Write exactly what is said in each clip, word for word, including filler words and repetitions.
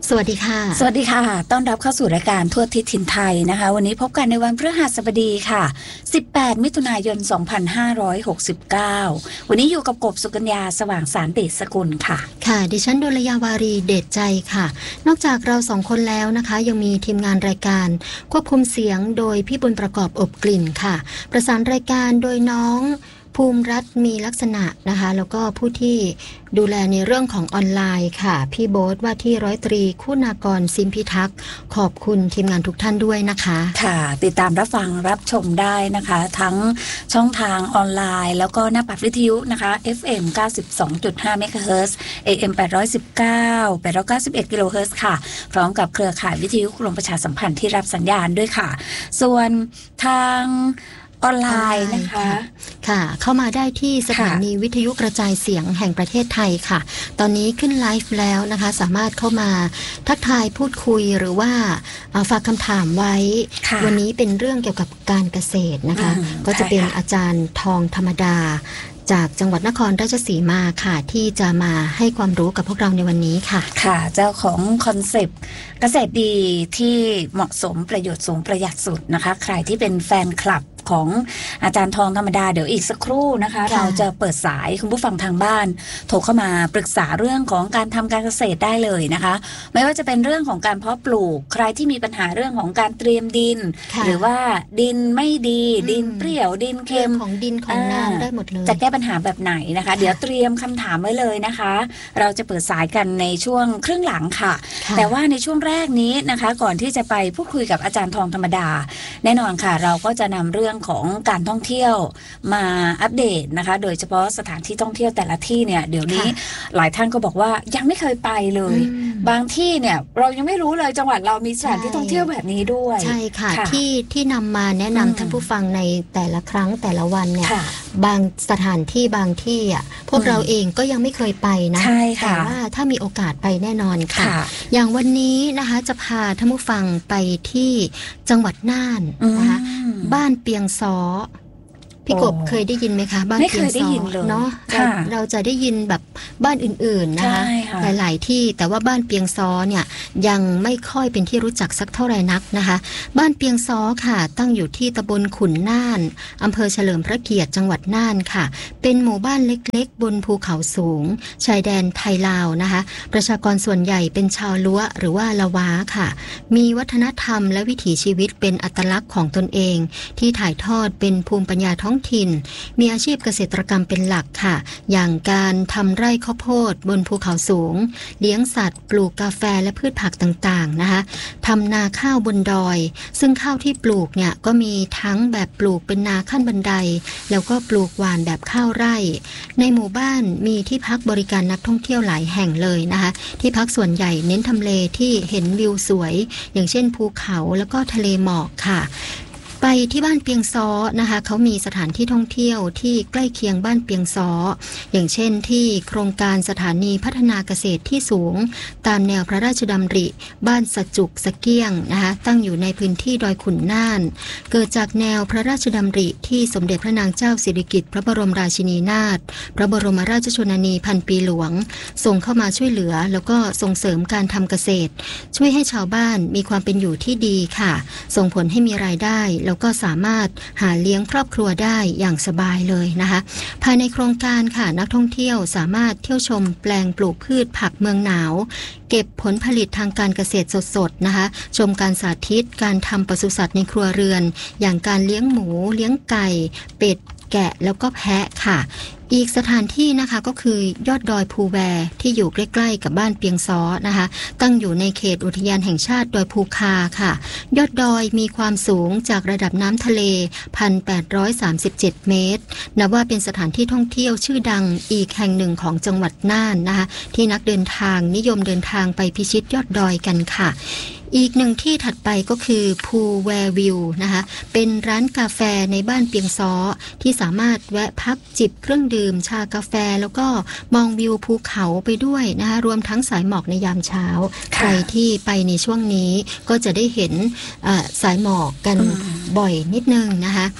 สวัสดีค่ะสวัสดีค่ะต้อนรับเข้าสู่รายการทั่วทิศถิ่นไทยนะคะวันนี้พบกันในวันพฤหัสบดีค่ะสิบแปดมิถุนายนสองพันห้าร้อยหกสิบเก้าวันนี้อยู่กับกบสุกัญญาสว่างสารเดชสกุลค่ะค่ะดิฉันดลยาวารีเดชใจค่ะนอกจากเราสองคนแล้วนะคะยังมีทีมงานรายการควบคุมเสียงโดยพี่บุญประกอบอบกลิ่นค่ะประสานรายการโดยน้องภูมิรัตน์มีลักษณะนะคะแล้วก็ผู้ที่ดูแลในเรื่องของออนไลน์ค่ะพี่โบ๊ทว่าที่ร้อยตรีคุณากรซิมพิทักษ์ขอบคุณทีมงานทุกท่านด้วยนะคะค่ะติดตามรับฟังรับชมได้นะคะทั้งช่องทางออนไลน์แล้วก็หน้าปัดวิทยุนะคะ เอฟ เอ็ม เก้าสิบสองจุดห้า เมกะเฮิรตซ์ เอ เอ็ม แปดร้อยสิบเก้า แปดร้อยเก้าสิบเอ็ด กิโลเฮิรตซ์ค่ะพร้อมกับเครือข่ายวิทยุกรมประชาสัมพันธ์ที่รับสัญญาณด้วยค่ะส่วนทางออนไลน์นะคะค่ะเข้ามาได้ที่สถานีวิทยุกระจายเสียงแห่งประเทศไทยค่ะตอนนี้ขึ้นไลฟ์แล้วนะคะสามารถเข้ามาทักทายพูดคุยหรือว่าฝากคำถามไว้วันนี้เป็นเรื่องเกี่ยวกับการเกษตรนะคะก็จะเป็นอาจารย์ทองธรรมดาจากจังหวัดนครราชสีมาค่ะที่จะมาให้ความรู้กับพวกเราในวันนี้ค่ะค่ะเจ้าของคอนเซปต์เกษตรดีที่เหมาะสมประโยชน์สูงประหยัดสุดนะคะใครที่เป็นแฟนคลับของอาจารย์ทองธรรมดาเดี๋ยวอีกสักครู่นะคะเราจะเปิดสายคุณผู้ฟังทางบ้านโทรเข้ามาปรึกษาเรื่องของการทำการเกษตรได้เลยนะคะไม่ว่าจะเป็นเรื่องของการเพาะปลูกใครที่มีปัญหาเรื่องของการเตรียมดินหรือว่าดินไม่ดีดินเปรี้ยวดินเค็มของดินของน้ำได้หมดเลยจะแก้ปัญหาแบบไหนนะคะเดี๋ยวเตรียมคำถามไว้เลยนะคะเราจะเปิดสายกันในช่วงครึ่งหลังค่ะแต่ว่าในช่วงแรกนี้นะคะก่อนที่จะไปพูดคุยกับอาจารย์ทองธรรมดาแน่นอนค่ะเราก็จะนำเรื่องของการท่องเที่ยวมาอัปเดตนะคะโดยเฉพาะสถานที่ท่องเที่ยวแต่ละที่เนี่ยเดี๋ยวนี้หลายท่านก็บอกว่ายังไม่เคยไปเลยบางที่เนี่ยเรายังไม่รู้เลยจังหวัดเรามีสถานที่ท่องเที่ยวแบบนี้ด้วยใช่ค่ะที่ที่นำมาแนะนำท่านผู้ฟังในแต่ละครั้งแต่ละวันเนี่ยบางสถานที่บางที่อ่ะพวกเราเองก็ยังไม่เคยไปนะแต่ว่าถ้ามีโอกาสไปแน่นอนค่ะอย่างวันนี้นะคะจะพาท่านผู้ฟังไปที่จังหวัดน่านนะคะบ้านเปียงซ้อพี่กบเคยได้ยินไหมคะบ้านเปียงซ้อเนาะเราจะได้ยินแบบบ้านอื่นๆนะคะหลายๆที่แต่ว่าบ้านเปียงซ้อเนี่ยยังไม่ค่อยเป็นที่รู้จักสักเท่าไหร่นักนะคะบ้านเปียงซ้อค่ะตั้งอยู่ที่ตำบลขุนน่านอำเภอเฉลิมพระเกียรติจังหวัดน่านค่ะเป็นหมู่บ้านเล็กๆบนภูเขาสูงชายแดนไทยลาวนะคะประชากรส่วนใหญ่เป็นชาวล้วหรือว่าละวาค่ะมีวัฒนธรรมและวิถีชีวิตเป็นอัตลักษณ์ของตนเองที่ถ่ายทอดเป็นภูมิปัญญาท้องถิ่นมีอาชีพเกษตรกรรมเป็นหลักค่ะอย่างการทำไร่ข้าวโพดบนภูเขาสูงเลี้ยงสัตว์ปลูกกาแฟและพืชผักต่างๆนะคะทำนาข้าวบนดอยซึ่งข้าวที่ปลูกเนี่ยก็มีทั้งแบบปลูกเป็นนาขั้นบันไดแล้วก็ปลูกหว่านแบบข้าวไร่ในหมู่บ้านมีที่พักบริการนักท่องเที่ยวหลายแห่งเลยนะคะที่พักส่วนใหญ่เน้นทำเลที่เห็นวิวสวยอย่างเช่นภูเขาแล้วก็ทะเลหมอกค่ะไปที่บ้านเปียงซ้อนะคะเขามีสถานที่ท่องเที่ยวที่ใกล้เคียงบ้านเปียงซ้ออย่างเช่นที่โครงการสถานีพัฒนาเกษตรที่สูงตามแนวพระราชดำริบ้านสะจุกสะเกี้ยงนะคะตั้งอยู่ในพื้นที่ดอยขุนน่านเกิดจากแนวพระราชดำริที่สมเด็จพระนางเจ้าสิริกิติ์พระบรมราชินีนาถพระบรมราชชนนีพันปีหลวงส่งเข้ามาช่วยเหลือแล้วก็ส่งเสริมการทำเกษตรช่วยให้ชาวบ้านมีความเป็นอยู่ที่ดีค่ะส่งผลให้มีรายได้แล้วก็สามารถหาเลี้ยงครอบครัวได้อย่างสบายเลยนะคะภายในโครงการค่ะนักท่องเที่ยวสามารถเที่ยวชมแปลงปลูกพืชผักเมืองหนาวเก็บผลผลิตทางการเกษตรสดๆนะคะชมการสาธิตการทำปศุสัตว์ในครัวเรือนอย่างการเลี้ยงหมูเลี้ยงไก่เป็ดแกะแล้วก็แพะค่ะอีกสถานที่นะคะก็คือยอดดอยภูแวที่อยู่ใกล้ๆกับบ้านเปียงซ้อนะคะตั้งอยู่ในเขตอุทยานแห่งชาติดอยภูคาค่ะยอดดอยมีความสูงจากระดับน้ำทะเล หนึ่งพันแปดร้อยสามสิบเจ็ด เมตรนับว่าเป็นสถานที่ท่องเที่ยวชื่อดังอีกแห่งหนึ่งของจังหวัดน่านนะคะที่นักเดินทางนิยมเดินทางไปพิชิตยอดดอยกันค่ะอีกหนึ่งที่ถัดไปก็คือภูแววิวนะคะเป็นร้านกาแฟในบ้านเปียงซ้อที่สามารถแวะพักจิบเครื่องดื่มชากาแฟแล้วก็มองวิวภูเขาไปด้วยนะคะรวมทั้งสายหมอกในยามเช้าใครที่ไปในช่วงนี้ก็จะได้เห็นสายหมอกกันบ่อยนิดนึงนะคะ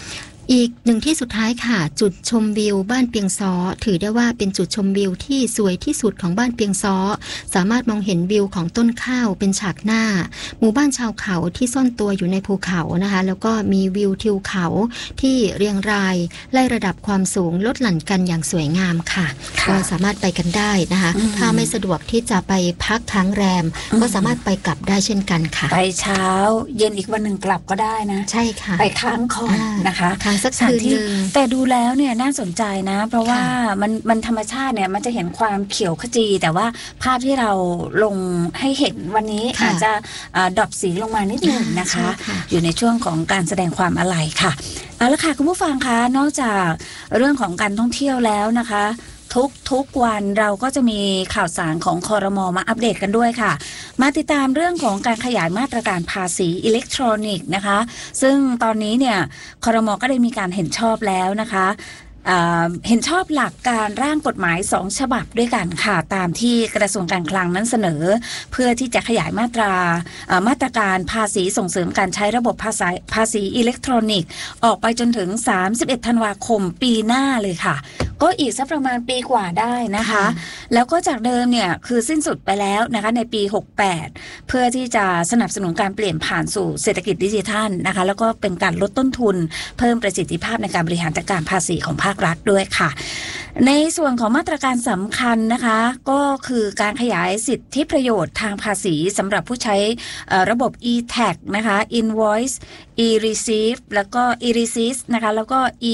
อีกหนึ่งที่สุดท้ายค่ะจุดชมวิวบ้านเปียงซ้อถือได้ว่าเป็นจุดชมวิวที่สวยที่สุดของบ้านเปียงซ้อสามารถมองเห็นวิวของต้นข้าวเป็นฉากหน้าหมู่บ้านชาวเขาที่ซ่อนตัวอยู่ในภูเขานะคะแล้วก็มีวิวทิวเขาที่เรียงรายไล่ระดับความสูงลดหลั่นกันอย่างสวยงามค่ะก็สามารถไปกันได้นะคะถ้าไม่สะดวกที่จะไปพักค้างแรมก็สามารถไปกลับได้เช่นกันค่ะไปเช้าเย็นอีกวันหนึ่งกลับก็ได้นะใช่ค่ะไปค้างก่อนนะคะค้างสักคืนนึงแต่ดูแล้วเนี่ยน่าสนใจนะเพราะว่ามันมันธรรมชาติเนี่ยมันจะเห็นความเขียวขจีแต่ว่าภาพที่เราลงให้เห็นวันนี้อาจจะดรอปสีลงมานิดนึงนะคะอยู่ในช่วงของการแสดงความอาลัยค่ะเอาละค่ะคุณผู้ฟังคะนอกจากเรื่องของการท่องเที่ยวแล้วนะคะทุกทุกวันเราก็จะมีข่าวสารของครม.มาอัปเดตกันด้วยค่ะมาติดตามเรื่องของการขยายมาตรการภาษีอิเล็กทรอนิกส์นะคะซึ่งตอนนี้เนี่ยครม.ก็ได้มีการเห็นชอบแล้วนะคะเห็นชอบหลักการร่างกฎหมายสองฉบับด้วยกันค่ะตามที่กระทรวงการคลังนั้นเสนอเพื่อที่จะขยายมาตรามาตรการภาษีส่งเสริมการใช้ระบบภาษีภาษีอิเล็กทรอนิกส์ออกไปจนถึงสามสิบเอ็ดธันวาคมปีหน้าเลยค่ะก็อีกสักประมาณปีกว่าได้นะคะแล้วก็จากเดิมเนี่ยคือสิ้นสุดไปแล้วนะคะในปีหกสิบแปดเพื่อที่จะสนับสนุนการเปลี่ยนผ่านสู่เศรษฐกิจดิจิทัลนะคะแล้วก็เป็นการลดต้นทุนเพิ่มประสิทธิภาพในการบริหารจัดการภาษีของภาครัฐด้วยค่ะในส่วนของมาตรการสำคัญนะคะก็คือการขยายสิทธิประโยชน์ทางภาษีสำหรับผู้ใช้ระบบ อี แท็ก นะคะ Invoice e-receive แล้วก็ e-receive นะคะแล้วก็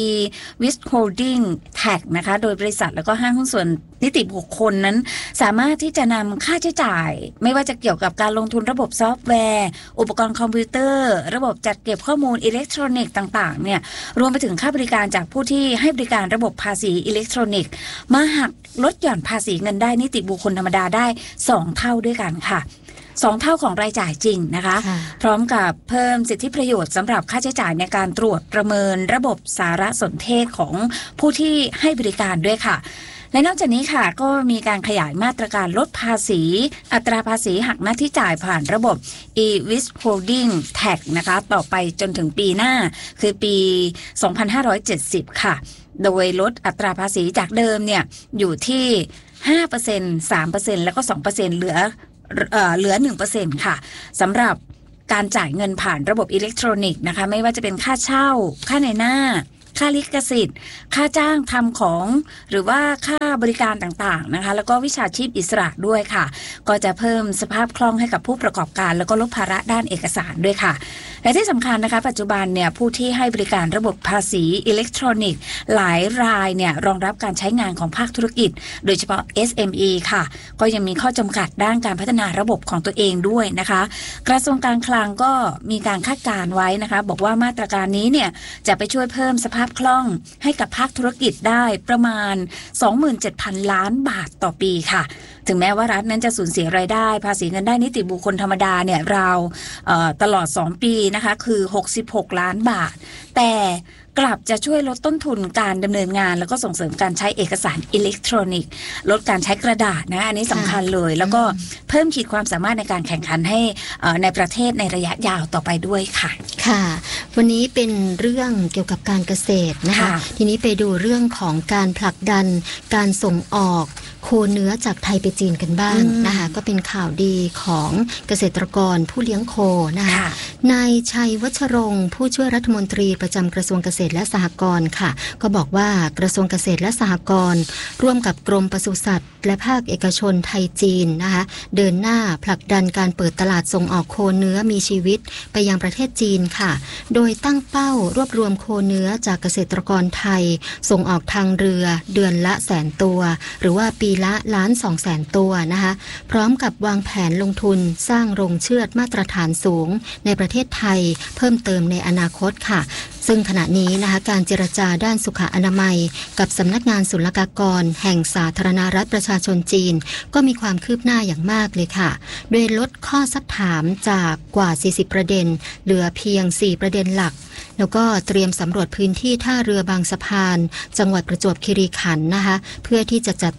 e-withholding tax นะคะโดยบริษัทแล้วก็ห้างหุ้นส่วนนิติบุคคลนั้นสามารถที่จะนำค่าใช้จ่ายไม่ว่าจะเกี่ยวกับการลงทุนระบบซอฟต์แวร์อุปกรณ์คอมพิวเตอร์ระบบจัดเก็บข้อมูลอิเล็กทรอนิกส์ต่างๆเนี่ยรวมไปถึงค่าบริการจากผู้ที่ให้บริการระบบภาษีอิเล็กทรอนิกส์มาหักลดหย่อนภาษีเงินได้นิติบุคคลธรรมดาได้สองเท่าด้วยกันค่ะสองเท่าของรายจ่ายจริงนะคะพร้อมกับเพิ่มสิทธิประโยชน์สำหรับค่าใช้จ่ายในการตรวจประเมินระบบสารสนเทศของผู้ที่ให้บริการด้วยค่ะและนอกจากนี้ค่ะก็มีการขยายมาตรการลดภาษีอัตราภาษีหักหน้าที่จ่ายผ่านระบบ e-withholding tax นะคะต่อไปจนถึงปีหน้าคือปีสองพันห้าร้อยเจ็ดสิบค่ะโดยลดอัตราภาษีจากเดิมเนี่ยอยู่ที่ ห้าเปอร์เซ็นต์ สามเปอร์เซ็นต์ แล้วก็ สองเปอร์เซ็นต์ เหลือเอ่อเหลือ หนึ่งเปอร์เซ็นต์ ค่ะสำหรับการจ่ายเงินผ่านระบบอิเล็กทรอนิกส์นะคะไม่ว่าจะเป็นค่าเช่าค่าในหน้าค่าลิขสิทธิ์ค่าจ้างทำของหรือว่าค่าบริการต่างๆนะคะแล้วก็วิชาชีพอิสระด้วยค่ะก็จะเพิ่มสภาพคล่องให้กับผู้ประกอบการแล้วก็ลดภาระด้านเอกสารด้วยค่ะและที่สำคัญนะคะปัจจุบันเนี่ยผู้ที่ให้บริการระบบภาษีอิเล็กทรอนิกส์หลายรายเนี่ยรองรับการใช้งานของภาคธุรกิจโดยเฉพาะ เอส เอ็ม อี ค่ะก็ยังมีข้อจำกัดด้านการพัฒนาระบบของตัวเองด้วยนะคะกระทรวงการคลังก็มีการคาดการไว้นะคะบอกว่ามาตรการนี้เนี่ยจะไปช่วยเพิ่มสภาพคล่องให้กับภาคธุรกิจได้ประมาณ สองหมื่นเจ็ดพัน ล้านบาทต่อปีค่ะถึงแม้ว่ารัฐนั้นจะสูญเสียรายได้ภาษีเงินได้นิติบุคคลธรรมดาเนี่ยราวตลอดสองปีนะคะคือหกสิบหกล้านบาทแต่กลับจะช่วยลดต้นทุนการดำเนินงานแล้วก็ส่งเสริมการใช้เอกสารอิเล็กทรอนิกส์ลดการใช้กระดาษนะอันนี้สำคัญเลยแล้วก็เพิ่มขีดความสามารถในการแข่งขันให้ในประเทศในระยะยาวต่อไปด้วยค่ะค่ะวันนี้เป็นเรื่องเกี่ยวกับการเกษตรนะคะทีนี้ไปดูเรื่องของการผลักดันการส่งออกโคเนื้อจากไทยไปจีนกันบ้างนะคะก็เป็นข่าวดีของเกษตรกรผู้เลี้ยงโคนะคะนายชัยวัชรงค์ผู้ช่วยรัฐมนตรีประจำกระทรวงเกษตรและสหกรณ์ค่ะก็บอกว่ากระทรวงเกษตรและสหกรณ์ร่วมกับกรมปศุสัตว์และภาคเอกชนไทยจีนนะคะเดินหน้าผลักดันการเปิดตลาดส่งออกโคเนื้อมีชีวิตไปยังประเทศจีนค่ะโดยตั้งเป้ารวบรวมโคเนื้อจากเกษตรกรไทยส่งออกทางเรือเดือนละแสนตัวหรือว่าปีละล้านสองแสนตัวนะคะพร้อมกับวางแผนลงทุนสร้างโรงเชือดมาตรฐานสูงในประเทศไทยเพิ่มเติมในอนาคตค่ะซึ่งขณะนี้นะคะการเจรจาด้านสุขอนามัยกับสำนักงานศุลกากรแห่งสาธารณรัฐประชาชนจีนก็มีความคืบหน้าอย่างมากเลยค่ะโดยลดข้อซักถามจากกว่าสี่สิบประเด็นเหลือเพียงสี่ประเด็นหลักแล้วก็เตรียมสำรวจพื้นที่ท่าเรือบางสะพานจังหวัดประจวบคีรีขันธ์นะคะเพื่อที่จะจัดตั้ง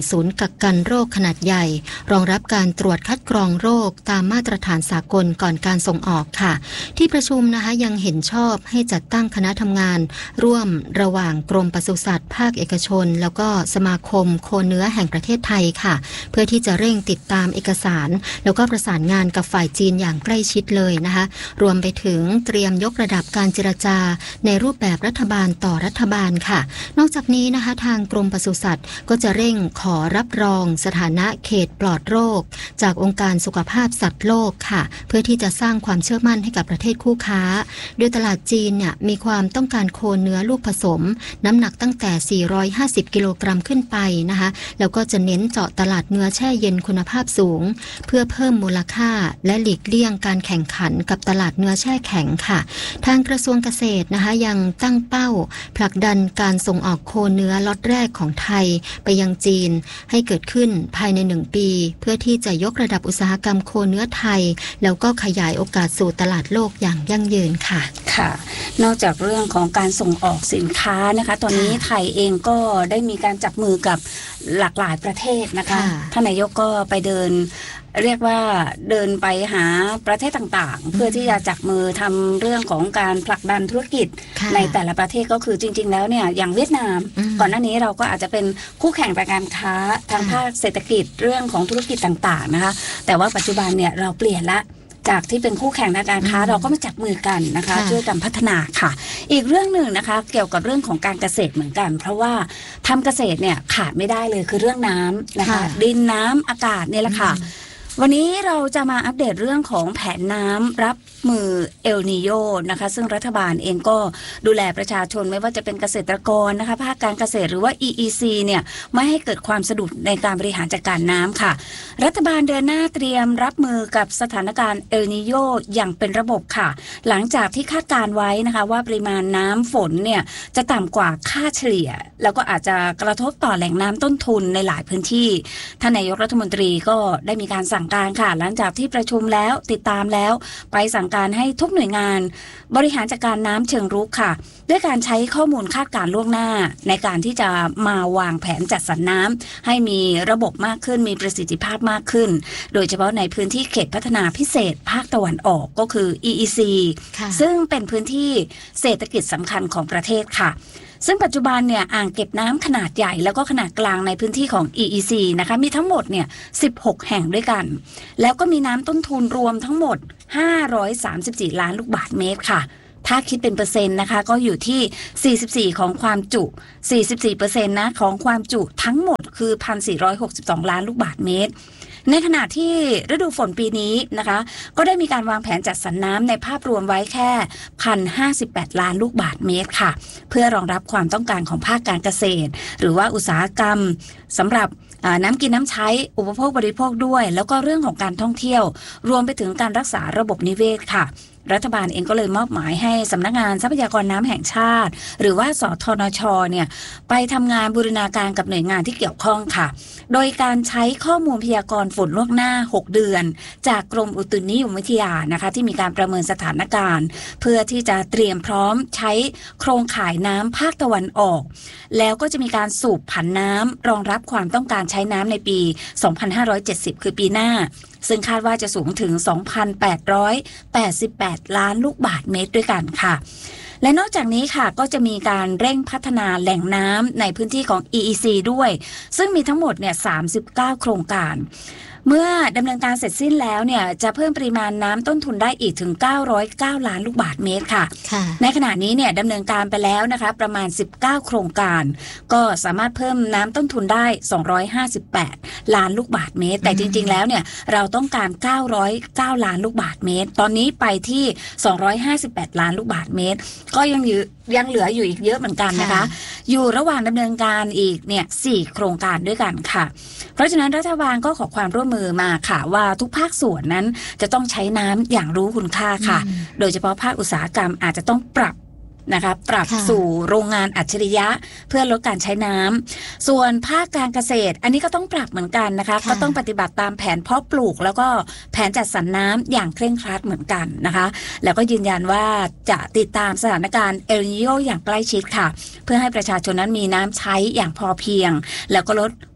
ศูนย์กักกันโรคขนาดใหญ่รองรับการตรวจคัดกรองโรคตามมาตรฐานสากลก่อนการส่งออกค่ะที่ประชุมนะคะยังเห็นชอบให้จัดตั้งคณะทำงานร่วมระหว่างกรมปศุสัตว์ภาคเอกชนแล้วก็สมาคมโคเนื้อแห่งประเทศไทยค่ะเพื่อที่จะเร่งติดตามเอกสารแล้วก็ประสานงานกับฝ่ายจีนอย่างใกล้ชิดเลยนะคะรวมไปถึงเตรียมยกระดับการเจรจาในรูปแบบรัฐบาลต่อรัฐบาลค่ะนอกจากนี้นะคะทางกรมปศุสัตว์ก็จะเร่งขอรับรองสถานะเขตปลอดโรคจากองค์การสุขภาพสัตว์โลกค่ะเพื่อที่จะสร้างความเชื่อมั่นให้กับประเทศคู่ค้าโดยตลาดจีนเนี่ยมีความต้องการโคเนื้อลูกผสมน้ำหนักตั้งแต่สี่ร้อยห้าสิบกิโลกรัมขึ้นไปนะคะแล้วก็จะเน้นเจาะตลาดเนื้อแช่เย็นคุณภาพสูงเพื่อเพิ่มมูลค่าและหลีกเลี่ยงการแข่งขันกับตลาดเนื้อแช่แข็งค่ะทางกระทรวงเกษตรนะคะยังตั้งเป้าผลักดันการส่งออกโคเนื้อล็อตแรกของไทยไปยังจีนให้เกิดขึ้นภายในหนึ่งปีเพื่อที่จะยกระดับอุตสาหกรรมโคเนื้อไทยแล้วก็ขยายโอกาสสู่ตลาดโลกอย่างยั่งยืนค่ะค่ะนอกจากเรื่องของการส่งออกสินค้านะคะตอนนี้ไทยเองก็ได้มีการจับมือกับหลากหลายประเทศนะคะท่านนายกก็ไปเดินเรียกว่าเดินไปหาประเทศต่างๆเพื่อที่จะจับมือทำเรื่องของการผลักดันธุรกิจในแต่ละประเทศก็คือจริงๆแล้วเนี่ยอย่างเวียดนามก่อนหน้านี้เราก็อาจจะเป็นคู่แข่งทางการค้าทางภาคเศรษฐกิจเรื่องของธุรกิจต่างๆนะคะแต่ว่าปัจจุบันเนี่ยเราเปลี่ยนละจากที่เป็นคู่แข่งทางการค้าเราก็มาจับมือกันนะคะช่วยกันพัฒนาค่ะอีกเรื่องหนึ่งนะคะเกี่ยวกับเรื่องของการเกษตรเหมือนกันเพราะว่าทำเกษตรเนี่ยขาดไม่ได้เลยคือเรื่องน้ำนะคะดินน้ำอากาศเนี่ยแหละค่ะวันนี้เราจะมาอัปเดตเรื่องของแผนน้ำรับมือเอลนีโญนะคะซึ่งรัฐบาลเองก็ดูแลประชาชนไม่ว่าจะเป็นเกษตรกรนะคะภาคการเกษตรหรือว่า อี อี ซี เนี่ยไม่ให้เกิดความสะดุดในการบริหารจัดการน้ำค่ะรัฐบาลเดินหน้าเตรียมรับมือกับสถานการณ์เอลนีโญอย่างเป็นระบบค่ะหลังจากที่คาดการไว้นะคะว่าปริมาณน้ำฝนเนี่ยจะต่ำกว่าค่าเฉลี่ยแล้วก็อาจจะกระทบต่อแหล่งน้ำต้นทุนในหลายพื้นที่ท่านนายกรัฐมนตรีก็ได้มีการสั่งการค่ะหลังจากที่ประชุมแล้วติดตามแล้วไปสั่งการให้ทุกหน่วยงานบริหารจัดการน้ำเชิงรุกค่ะด้วยการใช้ข้อมูลคาดการณ์ล่วงหน้าในการที่จะมาวางแผนจัดสรรน้ำให้มีระบบมากขึ้นมีประสิทธิภาพมากขึ้นโดยเฉพาะในพื้นที่เขตพัฒนาพิเศษภาคตะวันออกก็คือ อี อี ซี ซึ่งเป็นพื้นที่เศรษฐกิจสำคัญของประเทศค่ะซึ่งปัจจุบันเนี่ยอ่างเก็บน้ำขนาดใหญ่แล้วก็ขนาดกลางในพื้นที่ของ อี อี ซี นะคะมีทั้งหมดเนี่ยสิบหกแห่งด้วยกันแล้วก็มีน้ำต้นทุนรวมทั้งหมดห้าร้อยสามสิบสี่ล้านลูกบาศก์เมตรค่ะถ้าคิดเป็นเปอร์เซ็นต์นะคะก็อยู่ที่สี่สิบสี่ของความจุ สี่สิบสี่เปอร์เซ็นต์ นะของความจุทั้งหมดคือ หนึ่งพันสี่ร้อยหกสิบสองล้านลูกบาศก์เมตรในขณะที่ฤดูฝนปีนี้นะคะก็ได้มีการวางแผนจัดสรรน้ำในภาพรวมไว้แค่ หนึ่งพันห้าสิบแปดล้านลูกบาศก์เมตรค่ะเพื่อรองรับความต้องการของภาคการเกษตรหรือว่าอุตสาหกรรมสำหรับน้ำกินน้ำใช้อุปโภคบริโภคด้วยแล้วก็เรื่องของการท่องเที่ยวรวมไปถึงการรักษาระบบนิเวศค่ะรัฐบาลเองก็เลยมอบหมายให้สำนักงานทรัพยากรน้ำแห่งชาติหรือว่าสทนชเนี่ยไปทำงานบูรณาการกับหน่วยงานที่เกี่ยวข้องค่ะโดยการใช้ข้อมูลพยากรณ์ฝนล่วงหน้าหกเดือนจากกรมอุตุนิยมวิทยานะคะที่มีการประเมินสถานการณ์เพื่อที่จะเตรียมพร้อมใช้โครงข่ายน้ำภาคตะวันออกแล้วก็จะมีการสูบผันน้ำรองรับความต้องการใช้น้ำในปีสองพันห้าร้อยเจ็ดสิบคือปีหน้าซึ่งคาดว่าจะสูงถึง สองพันแปดร้อยแปดสิบแปดล้านลูกบาศก์เมตรด้วยกันค่ะและนอกจากนี้ค่ะก็จะมีการเร่งพัฒนาแหล่งน้ำในพื้นที่ของ อี อี ซี ด้วยซึ่งมีทั้งหมดเนี่ยสามสิบเก้าโครงการเมื่อดำเนินการเสร็จสิ้นแล้วเนี่ยจะเพิ่มปริมาณน้ำต้นทุนได้อีกถึงเก้าร้อยเก้าล้านลูกบาศก์เมตรค่ะในขณะนี้เนี่ยดำเนินการไปแล้วนะคะประมาณสิบเก้าโครงการก็สามารถเพิ่มน้ำต้นทุนได้สองร้อยห้าสิบแปดล้านลูกบาศก์เมตรแต่จริงๆแล้วเนี่ยเราต้องการเก้าร้อยเก้าล้านลูกบาศก์เมตรตอนนี้ไปที่สองร้อยห้าสิบแปดล้านลูกบาศก์เมตรก็ยังอยู่ยังเหลืออยู่อีกเยอะเหมือนกันนะคะอยู่ระหว่างดำเนินการอีกเนี่ยสี่โครงการด้วยกันค่ะเพราะฉะนั้นรัฐบาลก็ขอความร่วมมือมาค่ะว่าทุกภาคส่วนนั้นจะต้องใช้น้ำอย่างรู้คุณค่าค่ะโดยเฉพาะภาคอุตสาหกรรมอาจจะต้องปรับนะคะปรับสู่โรงงานอัจฉริยะเพื่อลดการใช้น้ำส่วนภาคการเกษตรอันนี้ก็ต้องปรับเหมือนกันนะคะก็ต้องปฏิบัติตามแผนเพาะปลูกแล้วก็แผนจัดสรรน้ำอย่างเคร่งครัดเหมือนกันนะคะแล้วก็ยืนยันว่าจะติดตามสถานการณ์เอลนีโญอย่างใกล้ชิดค่ะเพื่อให้ประชาชนนั้นมีน้ำใช้อย่างพอเพียงแล้วก็ลด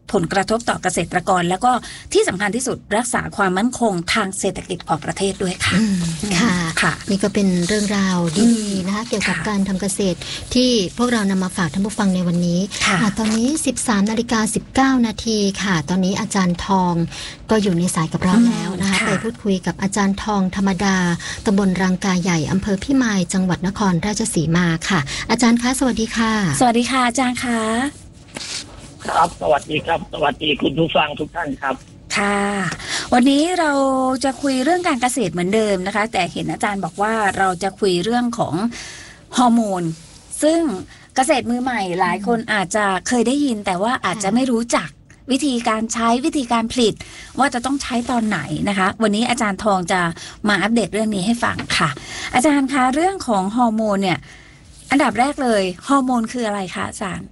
ผลกระทบต่อเกษตรกรแล้วก็ที่สำคัญที่สุดรักษาความมั่นคงทางเศรษฐกิจของประเทศด้วยค่ะค่ะค่ะนี่ก็เป็นเรื่องราวดีๆนะคะเกี่ยวกับการทำเกษตรที่พวกเรานำมาฝากท่านผู้ฟังในวันนี้ตอนนี้ สิบสามนาฬิกาสิบเก้านาทีค่ะตอนนี้อาจารย์ทองก็อยู่ในสายกับเราแล้วนะคะไปพูดคุยกับอาจารย์ทองธรรมดาตำบลรังกาใหญ่อำเภอพิมายจังหวัดนครราชสีมาค่ะอาจารย์คะสวัสดีค่ะสวัสดีค่ะอาจารย์คะครับสวัสดีครับสวัสดีคุณผู้ฟังทุกท่านครับค่ะวันนี้เราจะคุยเรื่องการเกษตรเหมือนเดิมนะคะแต่เห็นอาจารย์บอกว่าเราจะคุยเรื่องของฮอร์โมนซึ่งเกษตรมือใหม่หลายคนอาจจะเคยได้ยินแต่ว่าอาจจะไม่รู้จักวิธีการใช้วิธีการผลิตว่าจะต้องใช้ตอนไหนนะคะวันนี้อาจารย์ทองจะมาอัปเดตเรื่องนี้ให้ฟังค่ะอาจารย์คะเรื่องของฮอร์โมนเนี่ยอันดับแรกเลยฮอร์โมนคืออะไรคะอาจารย์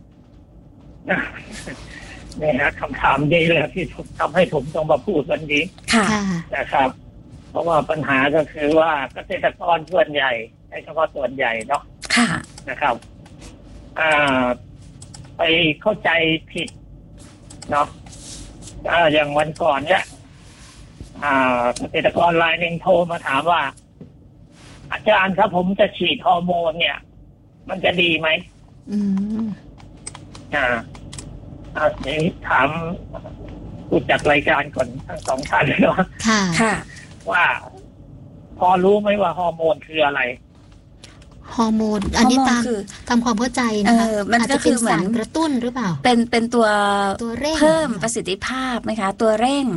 นี่ฮะคำถามนี้เลยที่ทำให้ผมต้องมาพูดวันนี้ค่ะนะครับเพราะว่าปัญหาก็คือว่าเกษตรกรส่วนใหญ่ใช้เฉพาะส่วนใหญ่เนาะค่ะนะครับอ่าไปเข้าใจผิดเนาะอ่าอย่างวันก่อนเนี่ยอ่าเกษตรกรรายหนึ่งโทรมาถามว่าอาจารย์ครับผมจะฉีดฮอร์โมนเนี่ยมันจะดีไหมอืมอ่าอ่าเดี๋ยวถามผู้จัดรายการก่อนทั้งสองท่านเลยเนาะค่ะค่ะว่าพอรู้ไหมว่าฮอร์โมนคืออะไรฮอร์โมนอันนี้ตามตามความเข้าใจนะคะมันก็คือเหมือนกระตุ้นหรือเปล่าเป็นเป็นตัวตัวเร่งเพิ่มประสิทธิภาพไหมคะตัวเร่ง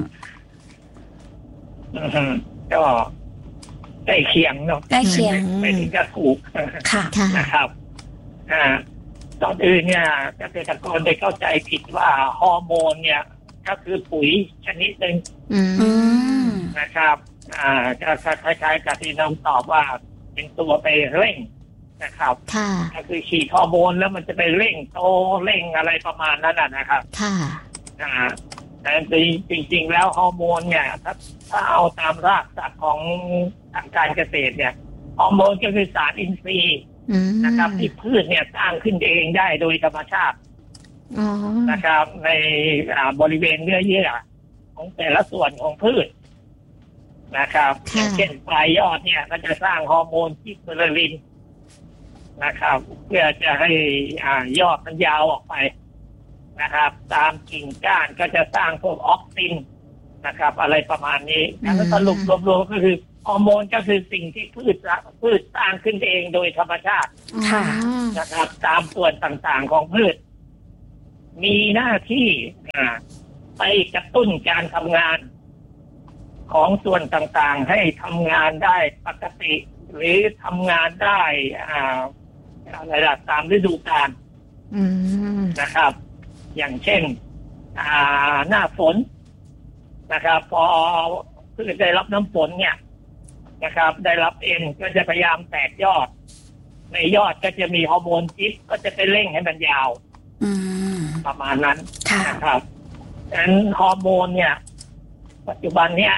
อืมก็ใกล้เคียงเนาะใกล้เคียงไม่ถึงจะถูกค่ะนะครับอ่าตอนอื่นเนี่ยเกษตรกรได้เข้าใจผิดว่าฮอร์โมนเนี่ยก็คือปุ๋ยชนิดหนึ่งนะครับอ่าจะคล้ายๆกับที่น้องตอบว่าเป็นตัวไปเร่งนะครับก็คือฉีดฮอร์โมนแล้วมันจะไปเร่งโตเร่งอะไรประมาณนั้นนะครับค่ะอ่าแต่จริงๆแล้วฮอร์โมนเนี่ยถ้าถ้าเอาตามรากศัพท์ของทางการเกษตรเนี่ยฮอร์โมนก็คือสารอินทรีย์นะครับที่พืชเนี่ยสร้างขึ้นเองได้โดยธรรมชาตินะครับในบริเวณเนื้อเยื่อของแต่ละส่วนของพืชนะครับอย่างเช่นปลายยอดเนี่ยก็จะสร้างฮอร์โมนจิบเบอร์ลินนะครับเพื่อจะให้อ่ายอดมันยาวออกไปนะครับตามกิ่งก้านก็จะสร้างพวกออกซินนะครับอะไรประมาณนี้แล้วสรุปรวมๆก็คือฮอร์โมนก็คือสิ่งที่พืชพืชสร้างขึ้นเองโดยธรรมชาตินะครับตามส่วนต่างๆของพืชมีหน้าที่ไปกระตุ้นการทำงานของส่วนต่างๆให้ทำงานได้ปกติหรือทำงานได้อ่าอะไรล่ะตามฤดูกาลนะครับอย่างเช่นอ่าหน้าฝนนะครับพอพืชได้รับน้ำฝนเนี่ยนะครับได้รับเอ็นก็จะพยายามแตกยอดในยอดก็จะมีฮอร์โมนจิบก็จะไปเร่งให้มันยาวประมาณนั้นนะครับดังนั้นฮอร์โมนเนี่ยปัจจุบันเนี่ย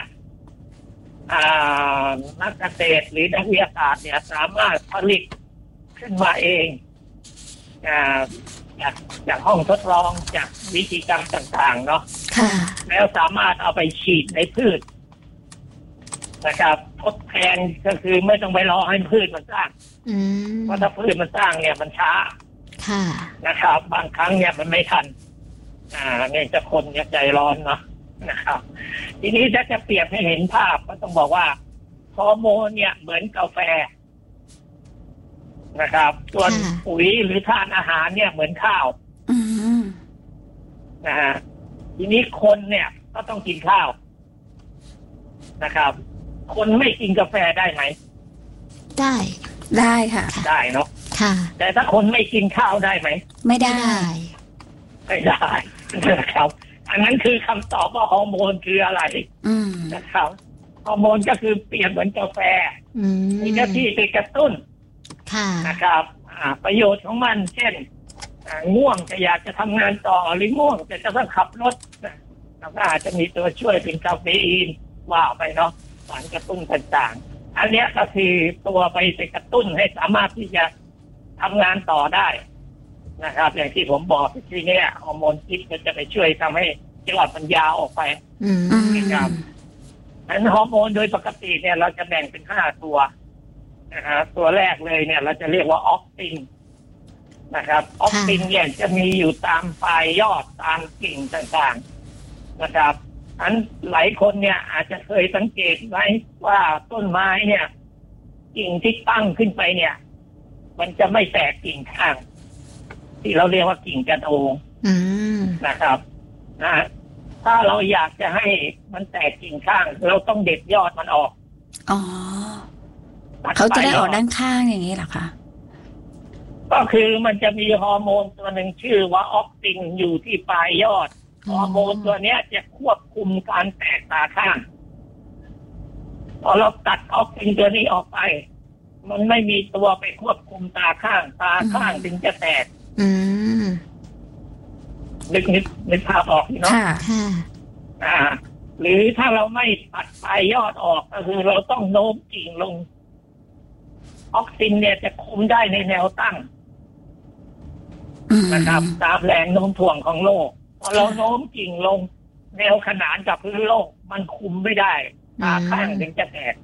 นักเกษตรหรือนักวิทยาศาสตร์เนี่ยสามารถผลิตขึ้นมาเองจากจากห้องทดลองจากวิธีการต่างๆเนาะแล้วสามารถเอาไปฉีดในพืชนะครับทดแทนก็คือไม่ต้องไปรอให้พืชมันสร้างเพราะถ้าพืชมันสร้างเนี่ยมันช้านะครับบางครั้งเนี่ยมันไม่ทันอ่าเนี่ยจะคนเนี่ยใจร้อนเนาะนะครับทีนี้ถ้าจะเปรียบให้เห็นภาพก็ต้องบอกว่าฮอร์โมนเนี่ยเหมือนกาแฟนะครับส่วนปุ๋ยหรือธาตุอาหารเนี่ยเหมือนข้าวนะฮะทีนี้คนเนี่ยก็ต้องกินข้าวนะครับคนไม่กินกาแฟได้ไหมได้ได้ค่ะได้เนาะค่ะแต่ถ้าคนไม่กินข้าวได้ไหมไม่ได้ไม่ได้นะครับอันนั้นคือคำตอบว่าฮอร์โมนคืออะไรนะครับฮอร์โมนก็คือเปรียบเหมือนกาแฟมีหน้าที่ไปกระตุ้นนะครับประโยชน์ของมันเช่นง่วงจะอยากจะทำงานต่อหรือง่วงจะจะต้องขับรถแล้วก็อาจจะมีตัวช่วยเป็นคาเฟอีนว่าไปเนาะสารกระตุ้นต่างๆอันนี้ก็คือตัวไปไปกระตุ้นให้สามารถที่จะทำงานต่อได้นะครับอย่างที่ผมบอกทีนี้ฮอร์โมนพิษมันจะไปช่วยทำให้ยอดมันยาวออกไปนะครับอันฮอร์โมนโดยปกติเนี่ยเราจะแบ่งเป็นห้าตัวนะฮะตัวแรกเลยเนี่ยเราจะเรียกว่าออกตินนะครับออกตินเนี่ยจะมีอยู่ตามปลายยอดตามกิ่งต่างๆนะครับอันหลายคนเนี่ยอาจจะเคยสังเกตไว้ว่าต้นไม้เนี่ยกิ่งที่ตั้งขึ้นไปเนี่ยมันจะไม่แตกกิ่งข้างที่เราเรียกว่ากิ่งกระโดงนะครับนะถ้าเราอยากจะให้มันแตกกิ่งข้างเราต้องเด็ดยอดมันออกอ๋อเขาจะได้ออกด้านข้างอย่างนี้เหรอคะก็คือมันจะมีฮอร์โมนตัวหนึ่งชื่อว่าออกตินอยู่ที่ปลายยอดฮอร์โมนตัวเนี้ยจะควบคุมการแตกตาข้างพอเราตัดออกตินตัวนี้ออกไปมันไม่มีตัวไปควบคุมตาข้างตาข้างถึงจะแตกนึกนึกนึกภาพออกเนาะอ่าหรือถ้าเราไม่ตัดปลายยอดออกก็คือเราต้องโน้มกิ่งลงออกซินเนี่ยจะคุมได้ในแนวตั้งนะครับตามแรงโน้มถ่วงของโลกพอเราโน้มกิ่งลงแนวขนานกับพื้นโลกมันคุมไม่ได้ตาข้างถึงจะแตก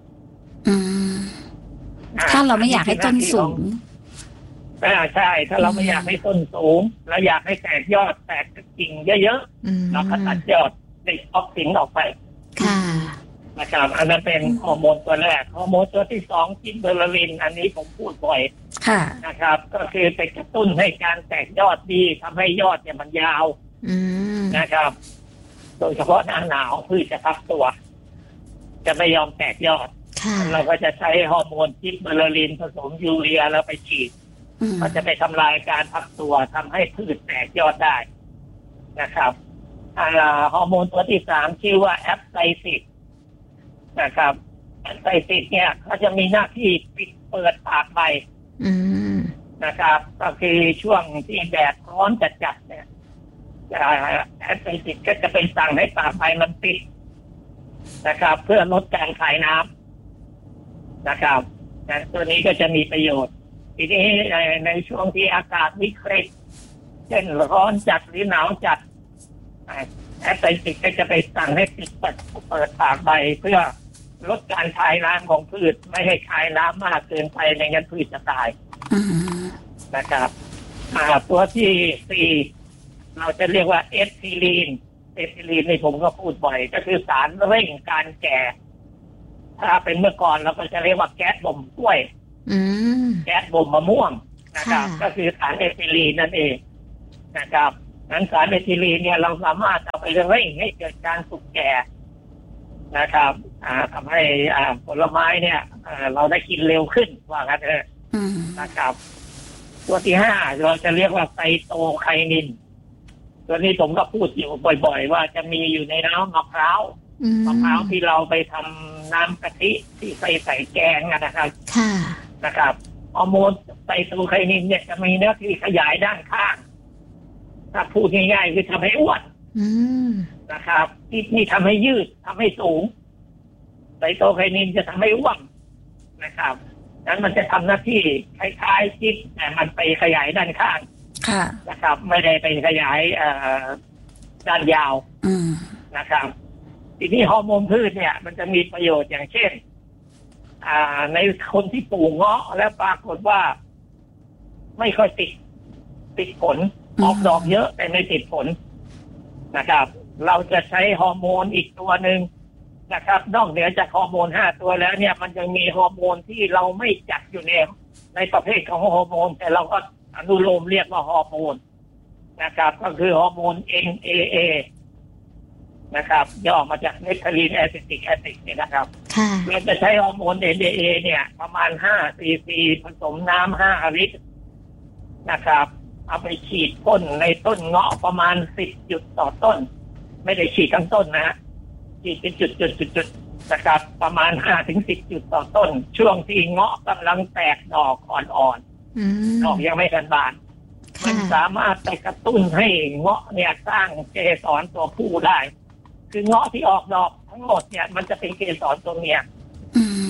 ถ้าเราไม่อยากให้ต้นสูงอ่าใช่ถ้าเราไม่อยากให้ต้นสูงเราอยากให้แตกยอดแตกกิ่งเยอะๆเราก็ตัดยอดเด็กออกซินออกไปค่ะนะครับอันนั้นเป็นฮอร์โมนตัวแรกฮอร์โมนตัวที่สองจิบเบอร์ลินอันนี้ผมพูดบ่อยนะครับก็คือไปกระตุ้นให้การแตกยอดดีทำให้ยอดเนี่ยมันยาวนะครับโดยเฉพาะหน้าหนาวพืชจะพักตัวจะไม่ยอมแตกยอดเราก็จะใช้ฮอร์โมนจิบเบอร์ลินผสมยูเรียแล้วไปฉีดก็จะไปทำลายการพักตัวทำให้พืชแตกยอดได้นะครับฮอร์โมนตัวที่สามชื่อว่าแอปไซซิสนะครับไซติดเนี่ยเขาจะมีหน้าที่ปิดเปิดปากใบนะครับก็คือช่วงที่แดดร้อนจัดๆเนี่ยไซติดก็จะเป็นสั่งให้ปากใบมันปิดนะครับเพื่อลดการคายน้ำนะครับตัวนี้ก็จะมีประโยชน์ทีนี้ในในช่วงที่อากาศวิกฤตเช่นร้อนจัดหรือหนาวจัดแอสไซติกก็จะไปสั่งให้ปิดเปิดเปิดปากใบเพื่อลดการคายน้ำของพืชไม่ให้คายน้ำมากเกินไปในงั้นพืชจะตายนะครับตัวที่สี่เราจะเรียกว่าเอทิลีนเอทิลีนนี่ผมก็พูดบ่อยก็คือสารเร่งการแก่ถ้าเป็นเมื่อก่อนเราก็จะเรียกว่าแก๊สบ่มกล้วยแก๊สบ่มมะม่วงนะครับก็คือสารเอทิลีนนั่นเองนะครับนั้นสารเอทิลีนเนี่ยเราสามารถเอาไปเร่งให้เกิดการสุกแก่นะครับทำให้ผลไม้เนี่ยเราได้กินเร็วขึ้นว่างั้นเถอะนะครับตัวที่ห้าเราจะเรียกว่าไซโตไคนินตัวนี้ผมก็พูดอยู่บ่อยๆว่าจะมีอยู่ในน้ำมะพร้าวมะพร้าวที่เราไปทำน้ำกะทิที่ใส่ใส่แกงนะครับนะครับฮอร์โมนไซโตไคนินเนี่ยจะมีหน้าที่ขยายด้านข้างถ้าพูดง่ายๆคือทำให้อ้วนนะครับที่นี่ทำให้ยืดทำให้สูงไซโตไคนินจะทำให้อ้วนนะครับนั้นมันจะทำหน้าที่คล้ายๆจิ๊บแต่มันไปขยายด้านข้างนะครับไม่ได้ไปขยายด้านยาวนะครับทีนี้ฮอร์โมนพืชเนี่ยมันจะมีประโยชน์อย่างเช่นในคนที่ปลูกเงาะแล้วปรากฏว่าไม่ค่อยติดติดผลออกดอกเยอะแต่ไม่ติดผลนะครับเราจะใช้ฮอร์โมนอีกตัวหนึ่งนะครับนอกเหนือจากฮอร์โมนห้าตัวแล้วเนี่ยมันยังมีฮอร์โมนที่เราไม่จัดอยู่ในในประเภทของฮอร์โมนแต่เราก็อนุโลมเรียกว่าฮอร์โมนนะครับก็คือฮอร์โมน เอ็น เอ เอ นะครับย่อมาจากเมทาลีนแอซิติกแอซิดเนี่ยนะครับเราจะใช้ฮอร์โมน เอ็น เอ เอ เนี่ยประมาณห้าซีซีผสมน้ำห้าลิตรนะครับเอาไปฉีดพ่นในต้นเงาะประมาณสิบจุดต่อต้นไม่ได้ฉีดทั้งต้นนะฉีดเป็นจุดจุดจุดจุดนะครับประมาณห้าถึงสิบจุดต่อต้นช่วงที่เงาะกำลังแตกดอกอ่อนๆดอกยังไม่ทันบานมันสามารถไปกระตุ้นให้เงาะเนี่ยสร้างเกสรตัวผู้ได้คือเงาะที่ออกดอกทั้งหมดเนี่ยมันจะเป็นเกสรตัวเมีย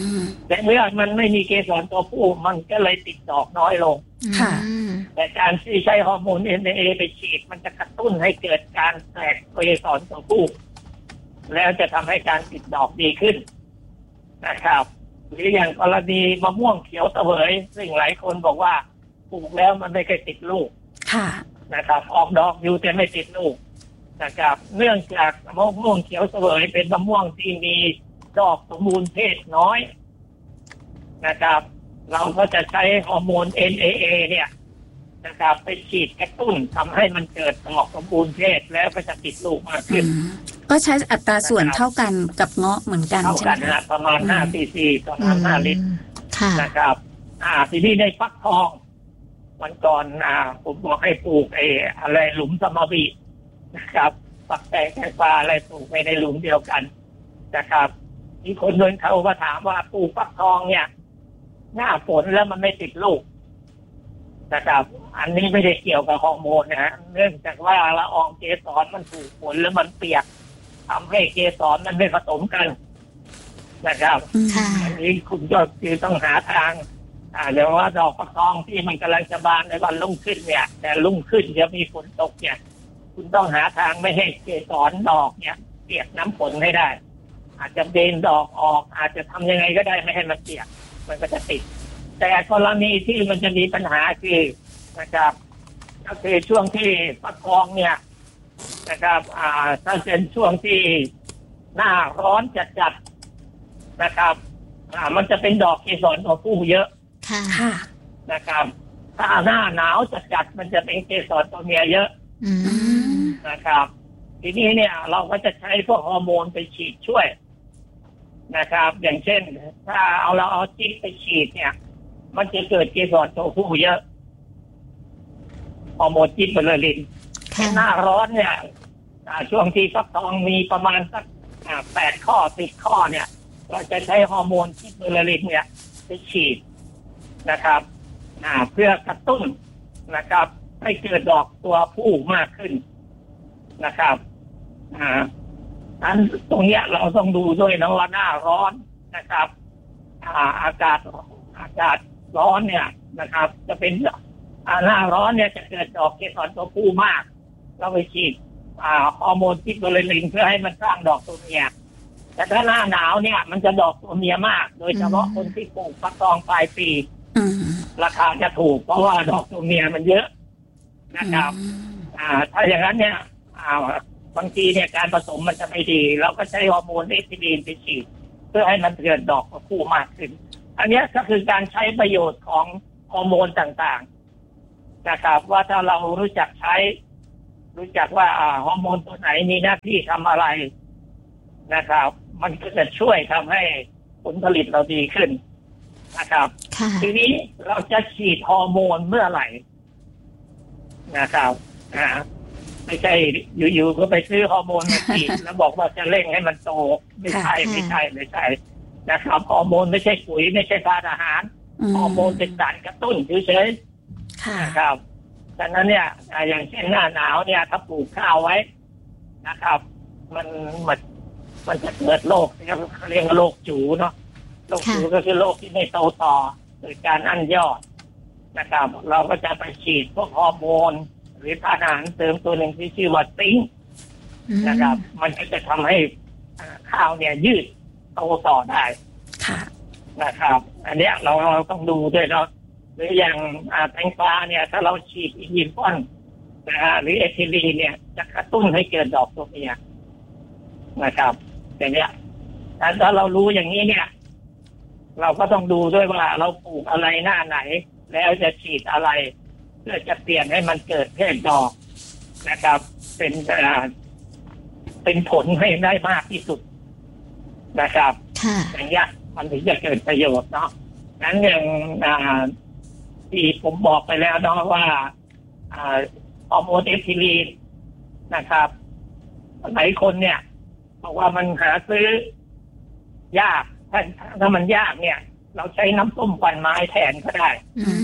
แต่เมื่อมันไม่มีเกสรตัวผู้มันก็เลยติดดอกน้อยลงค่ะแต่การที่ใช้ฮอร์โมน เอ็น เอ ไปฉีดมันจะกระตุ้นให้เกิดการแตกเกสรตัวผู้แล้วจะทำให้การติดดอกดีขึ้นนะครับหรืออย่างกรณีมะม่วงเขียวเสวยซึ่งหลายคนบอกว่าปลูกแล้วมันไม่เคยติดลูกค่ะนะครับออกดอกอยู่แต่ไม่ติดลูกนะครับเนื่องจากมะม่วงเขียวเสวยเป็นมะม่วงที่มีดอกสมบูรณ์เพศน้อยนะครับเราก็จะใช้ฮอร์โมน เอ็น เอ เอ เนี่ยนะครับไปฉีดกระตุ้นทำให้มันเกิดดอกสมบูรณ์เพศแล้วก็จะติดลูกมากขึ้นก็ใช้อัตราส่วนเท่ากันกับเงาะเหมือนกันใช่ไหมเท่ากันนะประมาณห้าซีซีต่อน้ำห้าลิตรนะครับอ่าทีนี้ในฟักทองวันก่อนอ่าผมบอกให้ปลูกไอ้อะไรหลุมสมบีนะครับฝักแตงแตงปลาอะไรปลูกไปในหลุมเดียวกันนะครับมีคนเดินเขามาถามว่าปลูกฟักทองเนี่ยหน้าฝนแล้วมันไม่ติดลูกนะครับอันนี้ไม่ได้เกี่ยวกับฮอร์โมนนะฮะเนื่องจากว่าละอองเกสรมันถูกฝนแล้วมันเปียกทำให้เกสรมันไม่ผสมกันนะครับอันนี้คุณก็คือต้องหาทางอ่าเรียกว่าดอกฟักทองที่มันกำลังจะบานในวันรุ่งขึ้นเนี่ยแต่รุ่งขึ้นจะมีฝนตกเนี่ยคุณต้องหาทางไม่ให้เกสรดอกเนี่ยเปียกน้ำฝนให้ได้อาจจะเบนดอกออกอาจจะทำยังไงก็ได้ไม่ให้มันเปียกมันก็จะติดแต่กรณีที่มันจะมีปัญหาคือนะครับก็คือช่วงที่ฟักทองเนี่ยนะครับอ่าถ้าเป็นช่วงที่หน้าร้อนจัดๆนะครับอ่ามันจะเป็นดอกเกสรตัวผู้เยอะค่ะนะครับถ้าหน้าหนาวจัดๆมันจะเป็นเกสรตัวเมียเยอะนะครับทีนี้เนี่ยเราก็จะใช้พวกฮอร์โมนไปฉีดช่วยนะครับอย่างเช่นถ้าเอาเราเอาจิ๊กไปฉีดเนี่ยมันจะเกิดเกสรตัวผู้เยอะฮอร์โมนจิ๊กเบอร์ลินหน้าร้อนเนี่ยช่วงที่ฟักทองมีประมาณสักแปดข้อสิบข้อเนี่ยเราจะใช้ฮอร์โมนจิ๊กเบอร์ลินเนี่ยไปฉีดนะครับเพื่อกระตุ้นนะครับให้เกิดดอกตัวผู้มากขึ้นนะครับอ่าอันตรงเนี้ยเราต้องดูด้วยนะว่าหน้าร้อนนะครับอ่าอากาศอากาศร้อนเนี่ยนะครับจะเป็นอ่าหน้าร้อนเนี่ยจะเกิดดอกเกสรตัวผู้มากเราไปฉีดอ่าฮอร์โมนจิ๊กเบอร์ลินเพื่อให้มันสร้างดอกตัวเมียแต่ถ้าหน้าหนาวเนี่ยมันจะดอกตัวเมียมากโดยเฉพาะคนที่ปลูกฟักทองปลายปีราคาจะถูกเพราะว่าดอกตัวเมียมันเยอะนะครับอ่าถ้าอย่างนั้นเนี่ยอ่าบางทีเนี่ยการผสมมันจะไม่ดีเราก็ใช้ฮอร์โมนเอสโตรเจนไปฉีดเพื่อให้มันเกิดดอกตัวผู้มากขึ้นอันนี้ก็คือการใช้ประโยชน์ของฮอร์โมนต่างๆนะครับว่าถ้าเรารู้จักใช้รู้จักว่าอ่าฮอร์โมนตัวไหนมีหน้าที่ทำอะไรนะครับมันก็จะช่วยทำให้ผลผลิตเราดีขึ้นนะครับทีนี้เราจะฉีดฮอร์โมนเมื่อไหร่นะครับอ่าไม่ใช่อยู่ๆก็ไปซื้อฮอร์โมนมาฉีดแล้วบอกว่าจะเร่งให้มันโตไม่ใช่ไม่ใช่ไม่ใช่นะครับฮอร์โมนไม่ใช่ปุ๋ยไม่ใช่ธาตุอาหารฮอร์โมนเป็นสารกระตุ้นเฉยๆนะครับดังนั้นเนี่ยอย่างเช่นหน้าหนาวเนี่ยถ้าปลูกข้าวไว้นะครับมันมันมันจะเกิดโรคที่เขาเรียกว่าโรคจู๋เนาะโรคจู๋ก็คือโรคที่ไม่โตต่อโดยการอั้นยอดนะครับเราก็จะไปฉีดพวกฮอร์โมนหรืออาหารเสริมตัวหนึ่งที่ชื่อว่าซิงค์นะครับมันก็จะทำให้ข้าวเนี่ยยืดโตต่อได้นะครับอันเนี้ยเราเราต้องดูด้วยเนาะหรืออย่างแตงกวาเนี่ยถ้าเราฉีดอินยินฟอนนะฮะหรือเอทิลีนเนี่ยจะกระตุ้นให้เกิดดอกตัวเมียนะครับอย่างเนี้ยถ้าเรารู้อย่างนี้เนี่ยเราก็ต้องดูด้วยว่าเราปลูกอะไรหน้าไหนแล้วจะฉีดอะไรเพื่อจะเปลี่ยนให้มันเกิดเพศดอกนะครับเป็นเป็นผลให้ได้มากที่สุดนะครับอย่างเงี้ยมันถึงจะเกิดประโยชน์เนาะนั้นอย่างที่ผมบอกไปแล้วเนาะว่าฮอร์โมนเอสโตรเจนนะครับหลายคนเนี่ยบอกว่ามันหาซื้อยากถ้าถ้ามันยากเนี่ยเราใช้น้ำส้มควันไม้แทนก็ได้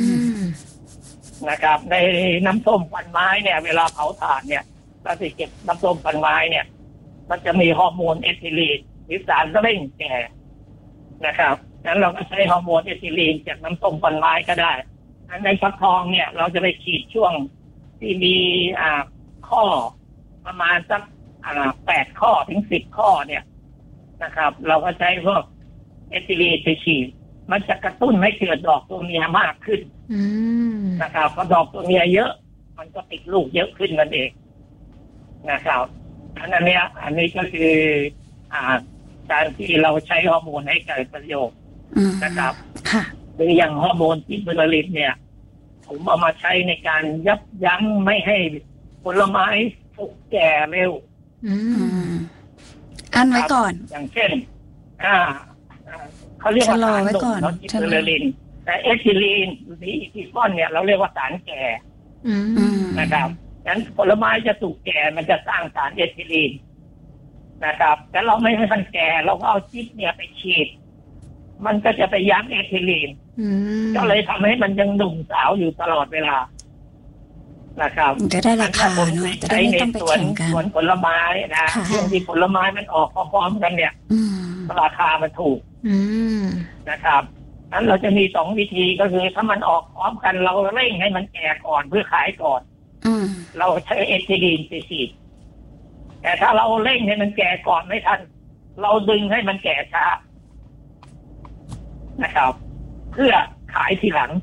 นะครับในน้ำส้มควันไม้เนี่ยเวลาเผาถ่านเนี่ยเราจะเก็บน้ำส้มควันไม้เนี่ยมันจะมีฮอร์โมนเอทิลีนหรือสารเร่งแก่นะครับนั้นเราก็ใช้ฮอร์โมนเอทิลีนจากน้ำส้มผลไม้ก็ได้ในฟักทองเนี่ยเราจะไปฉีดช่วงที่มีอ่าข้อประมาณสักอ่าแปดข้อถึงสิบข้อเนี่ยนะครับ เราก็ใช้พวกเอทิลีนไปฉีดมันจะกระตุ้นให้เกิดดอกตัวเมียมากขึ้นนะครับพอดอกตัวเมียเยอะมันก็ติดลูกเยอะขึ้นนั่นเองนะครับอันนี้อันนี้ก็คืออ่าการที่เราใช้ฮอร์โมนให้เกิดประโยชน์นะครับหรืออย่างฮอร์โมนจิบเบอร์ลินเนี่ยผมเอามาใช้ในการยับยั้งไม่ให้ผลไม้สุกแก่เร็วอันไว้ก่อนอย่างเช่นอ่าเขาเรียกว่าสารหนุ่มจิบเบอร์ลินแต่เอทิลีนหรืออีทิฟอนเนี่ยเราเรียกว่าสารแก่นะครับงั้นผลไม้จะสุกแก่มันจะสร้างสารเอทิลีนนะครับแต่เราไม่ให้มันแก่เราก็เอาจิ๊บเนี่ยไปฉีดมันก็จะไปยั้งเอทิลีนก็เลยทำให้มันยังหนุ่มสาวอยู่ตลอดเวลานะครับจะได้ราคาเนาะจะได้ไม่ต้องไปแข่งกันสวนผลไม้นะช่วงที่ผลไม้มันออกพร้อมๆกันเนี่ยราคามันถูกนะครับนั้นเราจะมีสองวิธีก็คือถ้ามันออกพร้อมกันเราเร่งให้มันแก่ก่อนเพื่อขายก่อนเราใช้เอทิลีนไปฉีดแต่ถ้าเราเร่งให้มันแก่ก่อนไม่ทันเราดึงให้มันแก่ช้านะครับเพื่อขายทีหลัง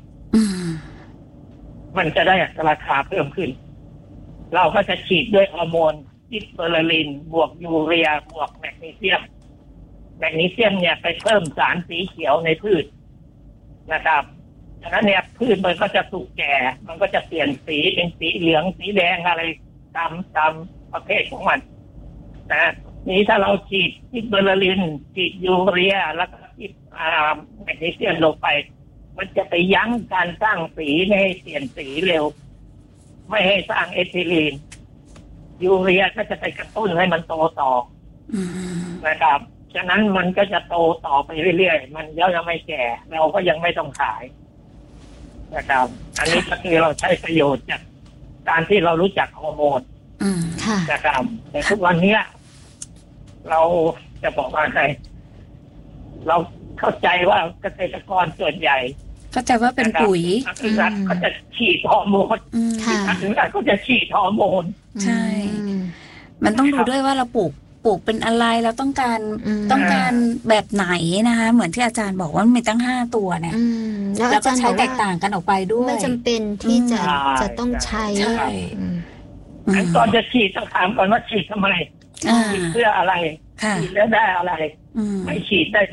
มันจะได้ราคาเพิ่มขึ้นเราก็จะฉีดด้วยฮอร์โมนจิบเบอร์ลินบวกยูเรียบวกแมกนีเซียมแมกนีเซียมเนี่ยไปเพิ่มสารสีเขียวในพืชนะครับฉะนั้นเนี่ยพืชมันก็จะสุกแก่มันก็จะเปลี่ยนสีเป็นสีเหลืองสีแดงอะไรตามตามประเภทของมันนะนี้ถ้าเราฉีดจิบเบอร์ลินฉีดยูเรียแล้วก็ฉีดแมกนีเซียมลงไปมันจะไปยั้งการสร้างสีไม่ให้เปลี่ยนสีเร็วไม่ให้สร้างเอทิลีนยูเรียก็จะไปกระตุ้นให้มันโตต่อนะครับฉะนั้นมันก็จะโตต่อไปเรื่อยๆมันยังไม่แก่เราก็ยังไม่ต้องขายนะครับอันนี้ก็คือเราใช้ประโยชน์จากการที่เรารู้จักฮอร์โมนนะครับแต่ทุกวันนี้เราจะบอกว่าไงเราเข้าใจว่าเกษตรกรส่วนใหญ่เข้าใจว่าเป็นปุ๋ยรัฐก็จะฉีดฮอร์โมนถึงรัฐก็จะฉีดฮอร์โมนใช่มันต้องดูด้วยว่าเราปลูกปลูกเป็นอะไรเราต้องการต้องการแบบไหนนะคะเหมือนที่อาจารย์บอกว่ามีตั้งห้าตัวเนี่ยแล้วก็ใช้แตกต่างกันออกไปด้วยไม่จำเป็นที่จะจะต้องใช้ก่อนจะฉีดต้องถามก่อนว่าฉีดทำไมฉีดเพื่ออะไรฉีดแล้วได้อะไรไม่ฉีดได้ไหม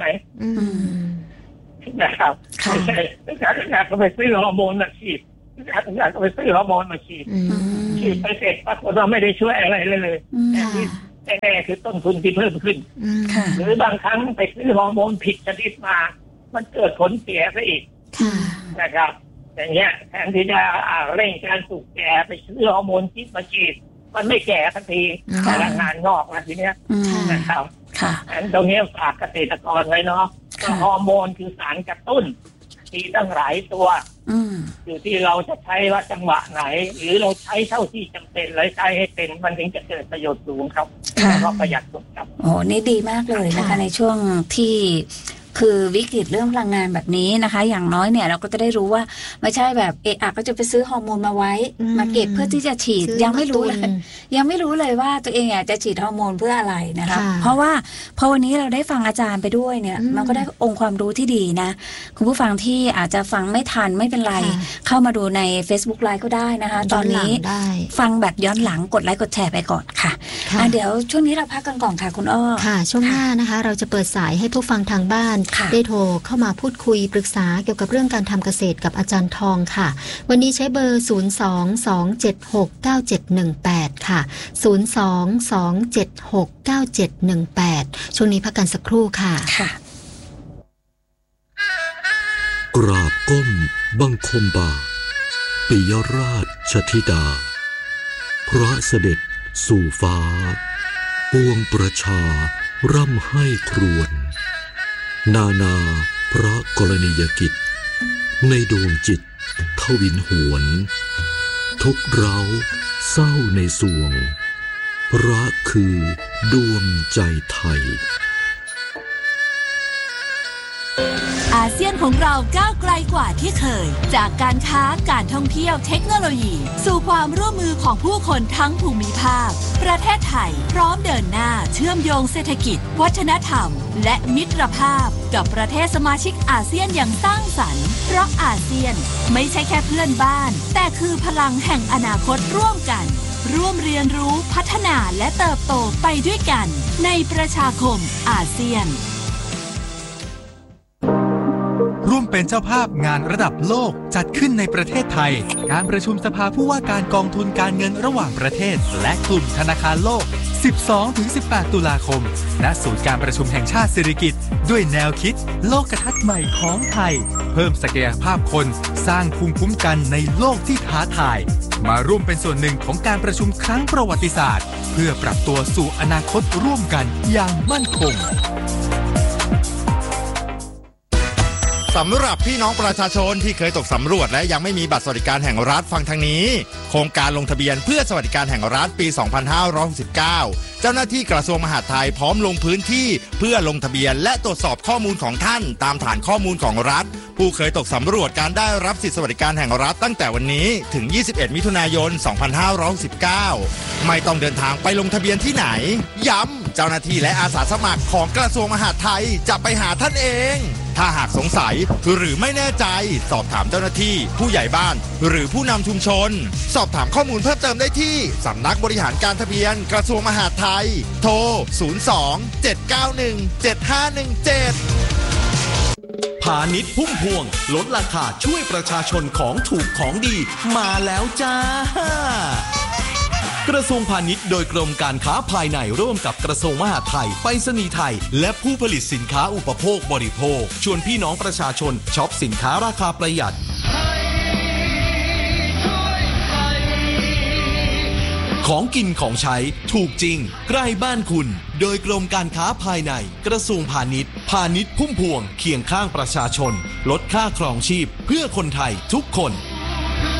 นะครับไม่ใช่การงานก็ไปซื้อฮอร์โมนมาฉีดการงานก็ไปซื้อฮอร์โมนมาฉีดฉีดไปเสร็จปรากฏว่าไม่ได้ช่วยอะไรเลยเลยแต่แน่คือต้นทุนที่เพิ่มขึ้นหรือบางครั้งไปซื้อฮอร์โมนผิดชนิดมามันเกิดผลเสียซะอีกนะครับอย่างเงี้ยแทนที่จะเร่งการสุกแก่ไปซื้อฮอร์โมนที่มาฉีดมันไม่แก่ทันทีพลังงานงอกมาทีเนี้ยนะครับอันตรงนี้ฝากเกษตรกรไว้เนาะฮอร์โมนคือสารกระตุ้นที่ตั้งหลายตัวอยู่ที่เราจะใช้ว่าจังหวะไหนหรือเราใช้เท่าที่จำเป็นเลยใช้ให้เป็นมันถึงจะเกิดประโยชน์สูงครับแล้วก็ประหยัดสุดครับโอ้นี่ดีมากเลยนะคะในช่วงที่คือวิกฤตเรื่องพลังงานแบบนี้นะคะอย่างน้อยเนี่ยเราก็จะได้รู้ว่าไม่ใช่แบบเอะอะก็จะไปซื้อฮอร์โมนมาไว้มาเก็บเพื่อที่จะฉีดยังไม่รู้เลยยังไม่รู้เลยว่าตัวเองอยากจะฉีดฮอร์โมนเพื่ออะไรนะคะเพราะว่าพอวันนี้เราได้ฟังอาจารย์ไปด้วยเนี่ยมันก็ได้องค์ความรู้ที่ดีนะคุณผู้ฟังที่อาจจะฟังไม่ทันไม่เป็นไรเข้ามาดูใน Facebook Live ก็ได้นะคะตอนนี้ฟังแบบย้อนหลังกดไลค์กดแชร์ไปก่อนค่ะเดี๋ยวช่วงนี้เราพักกันก่อนค่ะคุณอ้อค่ะช่วงหน้านะคะเราจะเปิดสายให้ผู้ฟังทางบ้านได้โทรเข้ามาพูดคุยปรึกษาเกี่ยวกับเรื่องการทำเกษตรกับอาจารย์ทองค่ะวันนี้ใช้เบอร์ศูนย์ สอง สอง เจ็ด หก เก้า เจ็ด หนึ่ง แปดค่ะศูนย์ สอง สอง เจ็ด หก เก้า เจ็ด หนึ่ง แปดช่วงนี้พักกันสักครู่ค่ะค่ะกราบก้มบังคมบาทปิยราชธิดาพระเสด็จสู่ฟ้าปวงประชาร่ำให้ครวญนานาพระกรณียกิจในดวงจิตทวินหวนทุกเร้าเศร้าในสวงพระคือดวงใจไทยอาเซียนของเราก้าวไกลกว่าที่เคยจากการค้าการท่องเที่ยวเทคโนโลยีสู่ความร่วมมือของผู้คนทั้งภูมิภาคประเทศไทยพร้อมเดินหน้าเชื่อมโยงเศรษฐกิจวัฒนธรรมและมิตรภาพกับประเทศสมาชิกอาเซียนอย่างสร้างสรรค์เพราะอาเซียนไม่ใช่แค่เพื่อนบ้านแต่คือพลังแห่งอนาคตร่วมกันร่วมเรียนรู้พัฒนาและเติบโตไปด้วยกันในประชาคมอาเซียนร่วมเป็นเจ้าภาพงานระดับโลกจัดขึ้นในประเทศไทยการประชุมสภาผู้ว่าการกองทุนการเงินระหว่างประเทศและกลุ่มธนาคารโลก สิบสองถึงสิบแปด ตุลาคมณศูนย์การประชุมแห่งชาติสิริกิติ์ด้วยแนวคิดโลกทัศน์ใหม่ของไทยเพิ่มศักยภาพคนสร้างภูมิคุ้มกันในโลกที่ท้าทายมาร่วมเป็นส่วนหนึ่งของการประชุมครั้งประวัติศาสตร์เพื่อปรับตัวสู่อนาคตร่วมกันอย่างมั่นคงสำหรับพี่น้องประชาชนที่เคยตกสำรวจและยังไม่มีบัตรสวัสดิการแห่งรัฐฟังทางนี้โครงการลงทะเบียนเพื่อสวัสดิการแห่งรัฐปี สองพันห้าร้อยหกสิบเก้า เจ้าหน้าที่กระทรวงมหาดไทยพร้อมลงพื้นที่เพื่อลงทะเบียนและตรวจสอบข้อมูลของท่านตามฐานข้อมูลของรัฐผู้เคยตกสำรวจการได้รับสิทธิสวัสดิการแห่งรัฐตั้งแต่วันนี้ถึงยี่สิบเอ็ดมิถุนายนสองพันห้าร้อยหกสิบเก้าไม่ต้องเดินทางไปลงทะเบียนที่ไหนย้ำเจ้าหน้าที่และอาสาสมัครของกระทรวงมหาดไทยจะไปหาท่านเองถ้าหากสงสัยหรือไม่แน่ใจสอบถามเจ้าหน้าที่ผู้ใหญ่บ้านหรือผู้นำชุมชนสอบถามข้อมูลเพิ่มเติมได้ที่สำนักบริหารการทะเบียนกระทรวงมหาดไทยโทรศูนย์ สอง เจ็ด เก้า หนึ่ง เจ็ด ห้า หนึ่ง เจ็ดพาณิชย์พุ่มพวงลดราคาช่วยประชาชนของถูกของดีมาแล้วจ้ากระทรวงพาณิชย์โดยกรมการค้าภายในร่วมกับกระทรวงมหาดไทยไปรษณีย์ไทยและผู้ผลิตสินค้าอุปโภคบริโภคชวนพี่น้องประชาชนช็อปสินค้าราคาประหยัดของกินของใช้ถูกจริงใกล้บ้านคุณโดยกรมการค้าภายในกระทรวงพาณิชย์พาณิชย์พุ่มพวงเคียงข้างประชาชนลดค่าครองชีพเพื่อคนไทยทุกคน